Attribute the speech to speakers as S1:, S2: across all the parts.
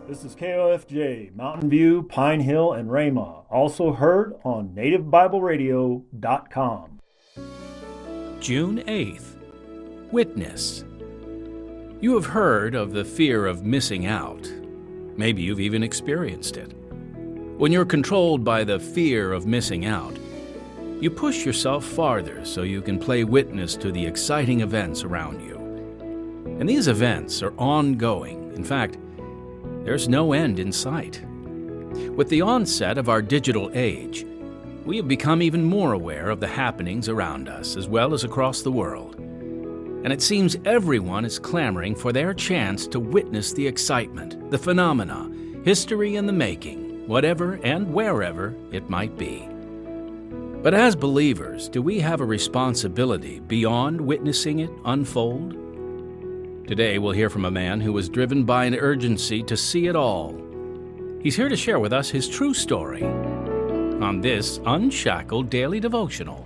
S1: This is KOFJ, Mountain View, Pine Hill, and Ramah, also heard on NativeBibleRadio.com.
S2: June 8th. Witness. You have heard of the fear of missing out. Maybe you've even experienced it. When you're controlled by the fear of missing out, you push yourself farther so you can play witness to the exciting events around you. And these events are ongoing. In fact, there's no end in sight. With the onset of our digital age, we have become even more aware of the happenings around us as well as across the world. And it seems everyone is clamoring for their chance to witness the excitement, the phenomena, history in the making, whatever and wherever it might be. But as believers, do we have a responsibility beyond witnessing it unfold? Today we'll hear from a man who was driven by an urgency to see it all. He's here to share with us his true story on this Unshackled Daily Devotional.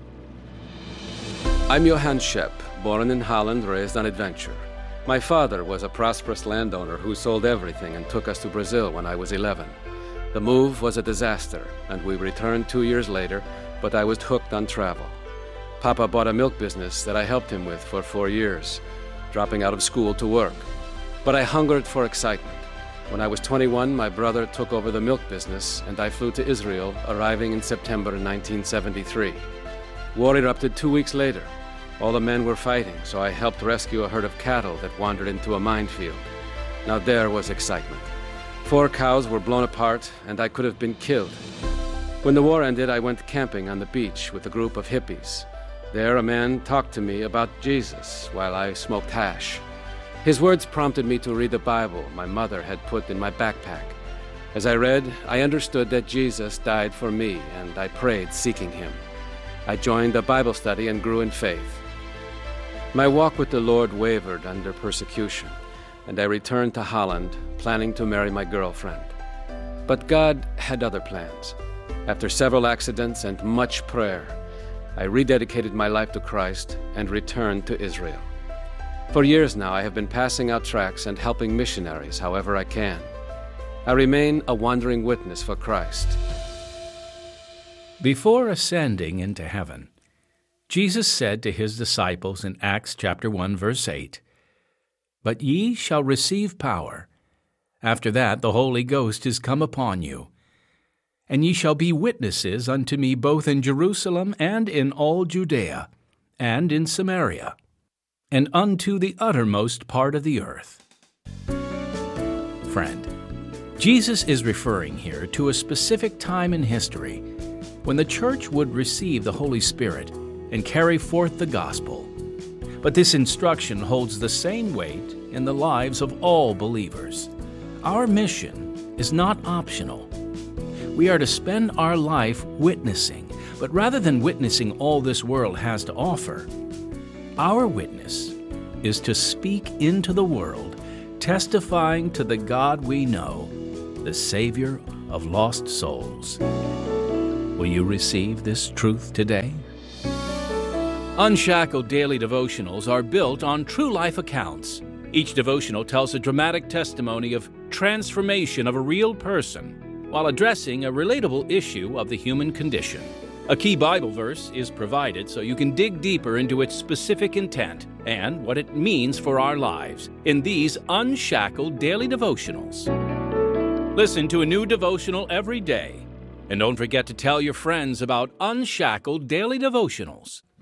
S3: I'm Johann Schepp, born in Holland, raised on adventure. My father was a prosperous landowner who sold everything and took us to Brazil when I was 11. The move was a disaster, and we returned 2 years later, but I was hooked on travel. Papa bought a milk business that I helped him with for 4 years, dropping out of school to work. But I hungered for excitement. When I was 21, my brother took over the milk business, and I flew to Israel, arriving in September 1973. War erupted 2 weeks later. All the men were fighting, so I helped rescue a herd of cattle that wandered into a minefield. Now there was excitement. 4 cows were blown apart, and I could have been killed. When the war ended, I went camping on the beach with a group of hippies. There, a man talked to me about Jesus while I smoked hash. His words prompted me to read the Bible my mother had put in my backpack. As I read, I understood that Jesus died for me, and I prayed, seeking him. I joined a Bible study and grew in faith. My walk with the Lord wavered under persecution, and I returned to Holland, planning to marry my girlfriend. But God had other plans. After several accidents and much prayer, I rededicated my life to Christ and returned to Israel. For years now, I have been passing out tracts and helping missionaries however I can. I remain a wandering witness for Christ.
S2: Before ascending into heaven, Jesus said to his disciples in Acts chapter 1, verse 8, "But ye shall receive power. After that the Holy Ghost is come upon you. And ye shall be witnesses unto me both in Jerusalem and in all Judea, and in Samaria, and unto the uttermost part of the earth." Friend, Jesus is referring here to a specific time in history when the church would receive the Holy Spirit and carry forth the gospel. But this instruction holds the same weight in the lives of all believers. Our mission is not optional. We are to spend our life witnessing, but rather than witnessing all this world has to offer, our witness is to speak into the world, testifying to the God we know, the Savior of lost souls. Will you receive this truth today? Unshackled Daily Devotionals are built on true life accounts. Each devotional tells a dramatic testimony of transformation of a real person, while addressing a relatable issue of the human condition. A key Bible verse is provided so you can dig deeper into its specific intent and what it means for our lives in these Unshackled Daily Devotionals. Listen to a new devotional every day, and don't forget to tell your friends about Unshackled Daily Devotionals.